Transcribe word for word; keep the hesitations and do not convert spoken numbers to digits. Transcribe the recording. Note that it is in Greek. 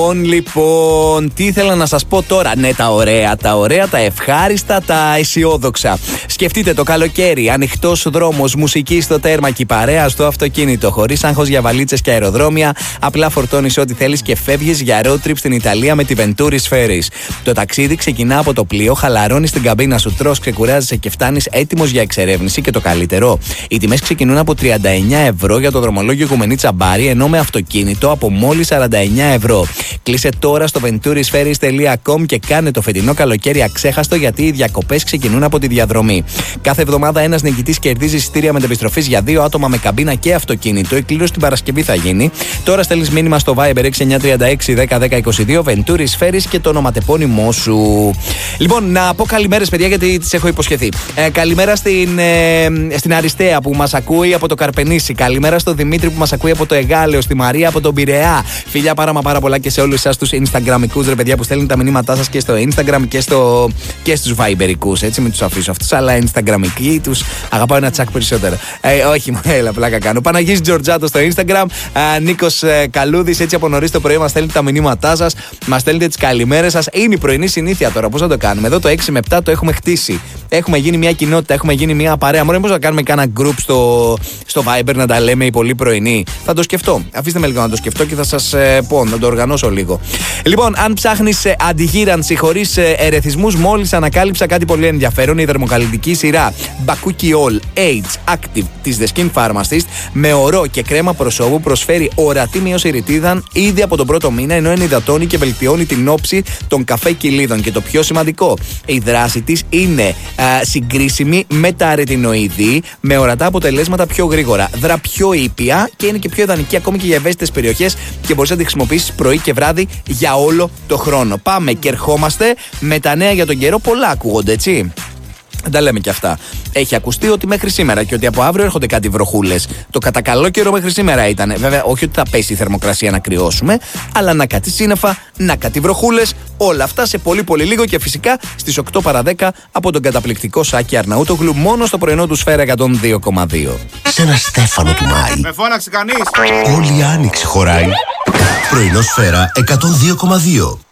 Λοιπόν, τι ήθελα να σας πω τώρα. Ναι, τα ωραία, τα ωραία, τα ευχάριστα, τα αισιόδοξα. Σκεφτείτε το καλοκαίρι, ανοιχτός δρόμος, μουσική στο τέρμα και η παρέα στο αυτοκίνητο. Χωρίς άγχος για βαλίτσες και αεροδρόμια. Απλά φορτώνεις ό,τι θέλεις και φεύγεις για road trip στην Ιταλία με τη Venturi Ferries. Το ταξίδι ξεκινά από το πλοίο, χαλαρώνεις την καμπίνα σου, τρως, ξεκουράζεσαι και φτάνεις έτοιμος για εξερεύνηση. Και το καλύτερο, οι τιμές ξεκινούν από τριάντα εννέα ευρώ για το δρομολόγιο Οικουμενίτσα Μπάρι, ενώ με αυτοκίνητο από μόλις σαράντα εννέα ευρώ. Κλείσε τώρα στο venturisferries τελεία com και κάνε το φετινό καλοκαίρι αξέχαστο, γιατί οι διακοπές ξεκινούν από τη διαδρομή. Κάθε εβδομάδα ένας νικητής κερδίζει εισιτήρια μετεπιστροφής για δύο άτομα με καμπίνα και αυτοκίνητο. Η κλήρωση την Παρασκευή θα γίνει. Τώρα στέλνεις μήνυμα στο Viber έξι εννιά τρία έξι δέκα δέκα είκοσι δύο Venturi Ferries και το ονοματεπώνυμό σου. Λοιπόν, να πω καλημέρες, παιδιά, γιατί τις έχω υποσχεθεί. Ε, καλημέρα στην, ε, στην Αριστεία που μας ακούει από το Καρπενήσι. Καλημέρα στο Δημήτρη που μας ακούει από το Εγάλεο. Στη Μαρία από τον Πειραιά. Φιλιά πάρα μα πάρα πολλά και σε όλους εσάς τους Instagramικούς, ρε παιδιά, που στέλνουν τα μηνύματά σας και στο Instagram και, στο, και στους Viberικούς. Έτσι, μην τους αφήσω αυτούς, αλλά Instagramικοί τους αγαπάω ένα τσακ περισσότερο. Ε, όχι, έλα, πλάκα κάνω. Παναγής Τζορτζάτο στο Instagram. Ε, Νίκος ε, Καλούδης, έτσι από νωρίς το πρωί μας στέλνετε τα μηνύματά σας, μας στέλνετε τις καλημέρες σας. Είναι η πρωινή συνήθεια τώρα. Πώς να το κάνουμε? Εδώ το έξι με επτά το έχουμε χτίσει. Έχουμε γίνει μια κοινότητα, έχουμε γίνει μια παρέα. Μόνο πώς να κάνουμε κάνα group στο, στο Viber να τα λέμε οι πολύ πρωινοί? Θα το σκεφτώ. Αφήστε με λίγο να το σκεφτώ και θα σας ε, πω, να το οργανώσω λίγο. Λοιπόν, αν ψάχνεις ε, αντιγύρανση χωρίς ε, ερεθισμούς, μόλις ανακάλυψα κάτι πολύ ενδιαφέρον. Η δερμοκαλλιντική σειρά Bakuchiol Age Active της The Skin Pharmacist με ορό και κρέμα προσώπου προσφέρει ορατή μείωση ρητίδαν ήδη από τον πρώτο μήνα, ενώ ενυδατώνει και βελτιώνει την όψη των καφέ κοιλίδων. Και το πιο σημαντικό, η δράση της είναι ε, συγκρίσιμη με τα ρετινοειδή, με ορατά αποτελέσματα πιο γρήγορα, δρά πιο ήπια και είναι και πιο ιδανική ακόμη και για ευαίσθητες περιοχές και μπορείς να τη χρησιμοποιήσεις πρωί και βράδυ για όλο το χρόνο. Πάμε και ερχόμαστε με τα νέα για τον καιρό. Πολλά ακούγονται, έτσι. Δεν τα λέμε και αυτά. Έχει ακουστεί ότι μέχρι σήμερα και ότι από αύριο έρχονται κάτι βροχούλες. Το κατά καλό καιρό μέχρι σήμερα ήταν. Βέβαια, όχι ότι θα πέσει η θερμοκρασία να κρυώσουμε, αλλά να κάτι σύννεφα, να κάτι βροχούλες. Όλα αυτά σε πολύ πολύ λίγο και φυσικά στις οκτώ παρά δέκα από τον καταπληκτικό Σάκη Αρναούτογλου, μόνο στο πρωινό του Σφαίρα εκατόν δύο κόμμα δύο. Σε ένα Στέφανο του Μάη. Με φώναξε κανείς. Όλη η άνοιξη χωράει. Πρωινό Σφαίρα εκατόν δύο κόμμα δύο.